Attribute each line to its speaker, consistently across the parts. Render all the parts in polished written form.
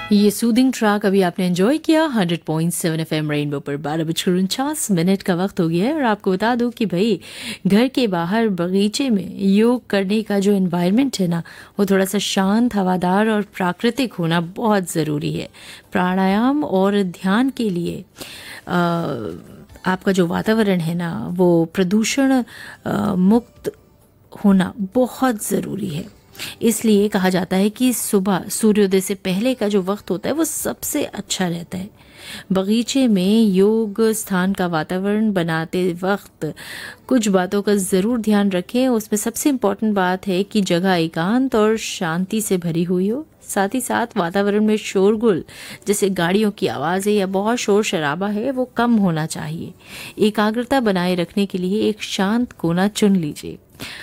Speaker 1: ये soothing track अभी आपने एंजॉय किया 100.7 एफएम रेनबो पर 12:49 का वक्त हो गया है। और आपको बता दूं कि भाई घर के बाहर बगीचे में योग करने का जो एनवायरनमेंट है ना, वो थोड़ा सा शांत, हवादार और प्राकृतिक होना बहुत ज़रूरी है। प्राणायाम और ध्यान के लिए आपका जो वातावरण है ना, वो प्रदूषण मुक्त होना बहुत ज़रूरी है। इसलिए कहा जाता है कि सुबह सूर्योदय से पहले का जो वक्त होता है वो सबसे अच्छा रहता है। बगीचे में योग स्थान का वातावरण बनाते वक्त कुछ बातों का ज़रूर ध्यान रखें। उसमें सबसे इम्पोर्टेंट बात है कि जगह एकांत और शांति से भरी हुई हो। साथ ही साथ वातावरण में शोरगुल, जैसे गाड़ियों की आवाज़ें या बहुत शोर शराबा है, वो कम होना चाहिए। एकाग्रता बनाए रखने के लिए एक शांत कोना चुन लीजिए।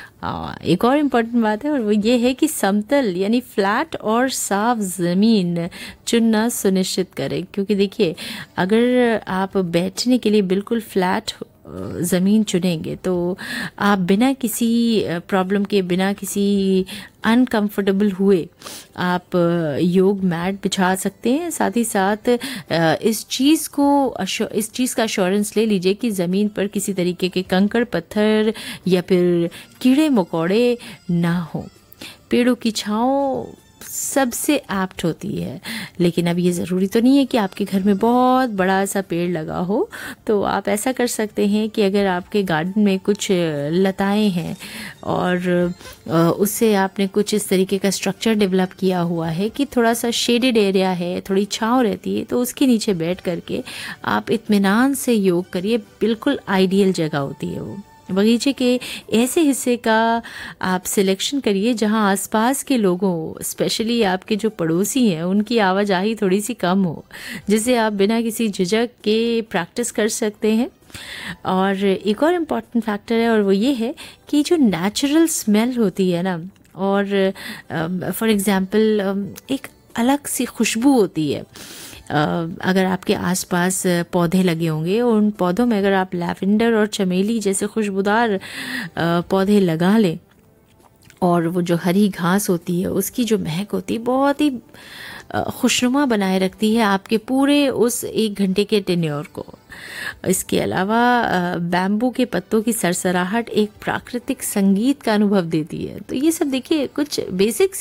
Speaker 1: एक और इम्पॉर्टेंट बात है और वो ये है कि समतल यानी फ्लैट और साफ ज़मीन चुनना सुनिश्चित करें। क्योंकि देखिए, अगर आप बैठने के लिए बिल्कुल फ्लैट ज़मीन चुनेंगे तो आप बिना किसी प्रॉब्लम के, बिना किसी अनकंफर्टेबल हुए आप योग मैट बिछा सकते हैं। साथ ही साथ इस चीज़ का अश्योरेंस ले लीजिए कि ज़मीन पर किसी तरीके के कंकड़ पत्थर या फिर कीड़े मकोड़े ना हो। पेड़ों की छाँव सबसे एप्ट होती है, लेकिन अब ये ज़रूरी तो नहीं है कि आपके घर में बहुत बड़ा सा पेड़ लगा हो। तो आप ऐसा कर सकते हैं कि अगर आपके गार्डन में कुछ लताएं हैं और उससे आपने कुछ इस तरीके का स्ट्रक्चर डेवलप किया हुआ है कि थोड़ा सा शेडेड एरिया है, थोड़ी छाँव रहती है, तो उसके नीचे बैठ करके आप इत्मीनान से योग करिए। बिल्कुल आइडियल जगह होती है वो। बगीचे के ऐसे हिस्से का आप सिलेक्शन करिए जहां आसपास के लोगों, स्पेशली आपके जो पड़ोसी हैं, उनकी आवाजाही थोड़ी सी कम हो, जिसे आप बिना किसी झिझक के प्रैक्टिस कर सकते हैं। और एक और इम्पॉर्टेंट फैक्टर है और वो ये है कि जो नेचुरल स्मेल होती है ना, और फॉर एग्जांपल एक अलग सी खुशबू होती है। अगर आपके आसपास पौधे लगे होंगे और उन पौधों में अगर आप लैवेंडर और चमेली जैसे खुशबूदार पौधे लगा लें, और वो जो हरी घास होती है उसकी जो महक होती है बहुत ही खुशनुमा बनाए रखती है आपके पूरे उस 1 घंटे के टेन्योर को। इसके अलावा बैम्बू के पत्तों की सरसराहट एक प्राकृतिक संगीत का अनुभव देती है। तो ये सब देखिए कुछ बेसिक्स